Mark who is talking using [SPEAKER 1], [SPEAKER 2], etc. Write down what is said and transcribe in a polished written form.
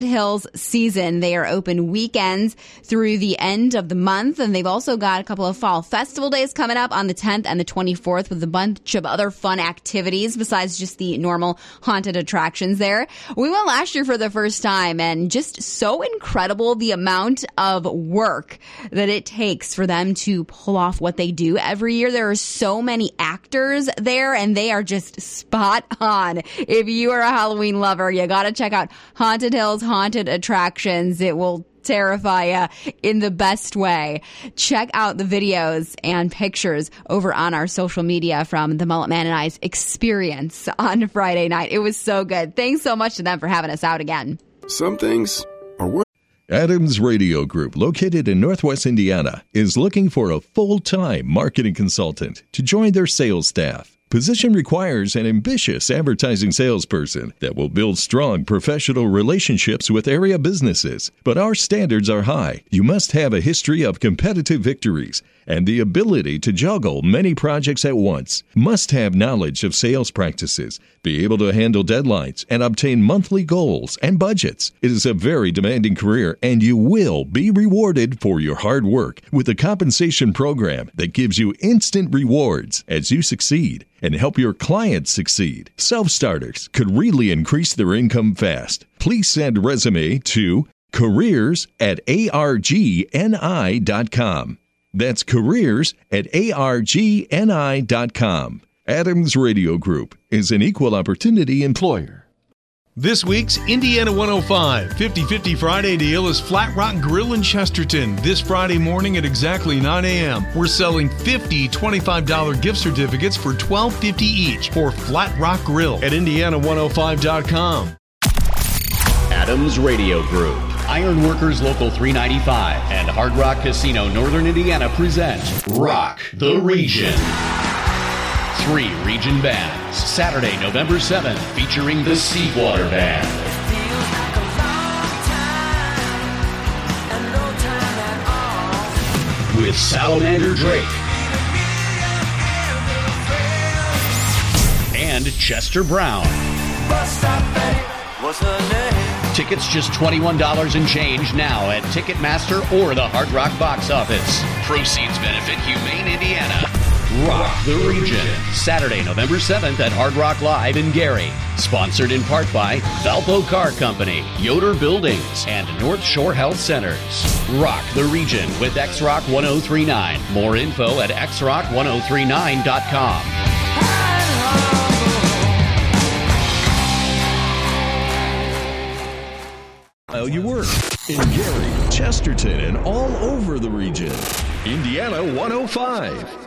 [SPEAKER 1] Hills season. They are open weekends through the end of the month, and they've also got a couple of fall festival days coming up on the 10th and the 24th with a bunch of other fun activities besides just the normal haunted attractions there. We went last year for the first time, and just so incredible the amount of work that it takes for them to pull off what they do every year. There are so many actors there, and they are just spot on. If you are a Halloween lover, you got to check out Haunted Hills Haunted Attractions. It will terrify you in the best way. Check out the videos and pictures over on our social media from the Mullet Man and I's experience on Friday night. It was so good. Thanks so much to them for having us out again.
[SPEAKER 2] Some things are worth.
[SPEAKER 3] Adams Radio Group, located in Northwest Indiana, is looking for a full-time marketing consultant to join their sales staff. Position requires an ambitious advertising salesperson that will build strong professional relationships with area businesses. But our standards are high. You must have a history of competitive victories and the ability to juggle many projects at once. Must have knowledge of sales practices, be able to handle deadlines, and obtain monthly goals and budgets. It is a very demanding career, and you will be rewarded for your hard work with a compensation program that gives you instant rewards as you succeed and help your clients succeed. Self-starters could really increase their income fast. Please send a resume to careers@argni.com. That's careers@argni.com. Adams Radio Group is an equal opportunity employer.
[SPEAKER 4] This week's Indiana 105 50-50 Friday deal is Flat Rock Grill in Chesterton. This Friday morning at exactly 9 a.m. We're selling 50 $25 gift certificates for $12.50 each for Flat Rock Grill at Indiana105.com.
[SPEAKER 5] Adams Radio Group, Ironworkers Local 395, and Hard Rock Casino Northern Indiana present Rock the Region. 3 region bands. Saturday, November 7th, featuring the Seawater Band. With Salamander Drake. And Chester Brown. Tickets just $21 and change now at Ticketmaster or the Hard Rock box office. Proceeds benefit Humane Indiana. Rock the Region, Saturday, November 7th at Hard Rock Live in Gary. Sponsored in part by Valpo Car Company, Yoder Buildings, and North Shore Health Centers. Rock the Region with X-Rock 1039. More info at xrock1039.com.
[SPEAKER 3] While you work in Gary, Chesterton, and all over the region. Indiana 105.